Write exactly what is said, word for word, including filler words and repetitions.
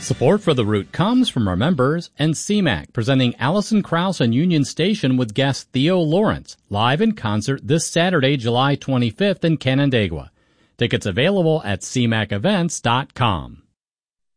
Support for The Root comes from our members and C MAC, presenting Alison Krauss and Union Station with guest Theo Lawrence, live in concert this Saturday, July twenty-fifth in Canandaigua. Tickets available at c mac events dot com.